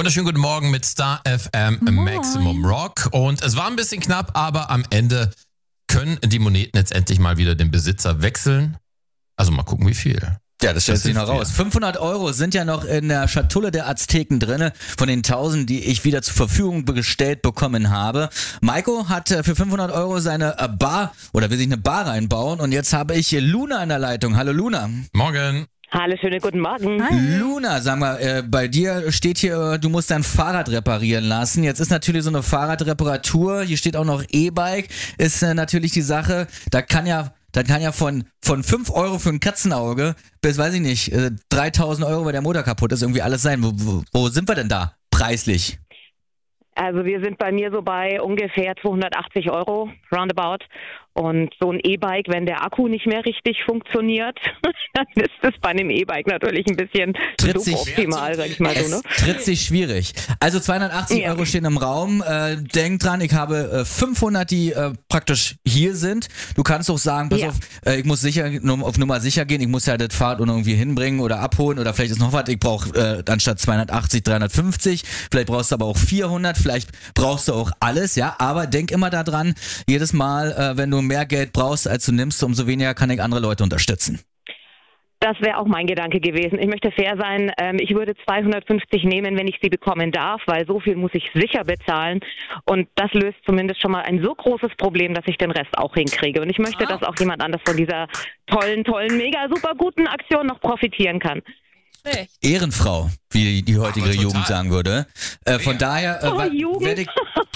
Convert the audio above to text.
Wunderschönen guten Morgen mit Star FM Maximum Rock. Und es war ein bisschen knapp, aber am Ende können die Moneten jetzt endlich mal wieder den Besitzer wechseln. Also mal gucken, wie viel. Ja, das stellt sich noch raus. 500 Euro sind ja noch in der Schatulle der Azteken drinne von den 1000, die ich wieder zur Verfügung gestellt bekommen habe. Maiko hat für 500 Euro seine Bar oder will sich eine Bar reinbauen und jetzt habe ich Luna in der Leitung. Hallo Luna. Morgen. Hallo, schönen guten Morgen. Hi. Luna, sag mal, bei dir steht hier, du musst dein Fahrrad reparieren lassen. Jetzt ist natürlich so eine Fahrradreparatur, hier steht auch noch E-Bike, ist natürlich die Sache, da kann ja von 5 Euro für ein Katzenauge bis, weiß ich nicht, 3.000 Euro, weil der Motor kaputt ist, irgendwie alles sein. Wo sind wir denn da preislich? Also wir sind bei mir so bei ungefähr 280 Euro, roundabout. Und so ein E-Bike, wenn der Akku nicht mehr richtig funktioniert, dann ist es bei einem E-Bike natürlich ein bisschen suboptimal, sag ich mal so. Ne? Tritt sich schwierig. Also 280 Euro stehen im Raum. Denk dran, ich habe 500, die praktisch hier sind. Du kannst auch sagen, pass auf, ich muss auf Nummer sicher gehen. Ich muss ja das Fahrrad irgendwie hinbringen oder abholen oder vielleicht ist noch was. Ich brauche anstatt 280, 350. Vielleicht brauchst du aber auch 400. Vielleicht brauchst du auch alles, ja. Aber denk immer daran, jedes Mal, wenn du mehr Geld brauchst, als du nimmst, umso weniger kann ich andere Leute unterstützen. Das wäre auch mein Gedanke gewesen. Ich möchte fair sein. Ich würde 250 nehmen, wenn ich sie bekommen darf, weil so viel muss ich sicher bezahlen. Und das löst zumindest schon mal ein so großes Problem, dass ich den Rest auch hinkriege. Und ich möchte, dass auch jemand anders von dieser tollen, mega super guten Aktion noch profitieren kann. Ehrenfrau, wie die heutige Jugend sagen würde. Von daher werde ich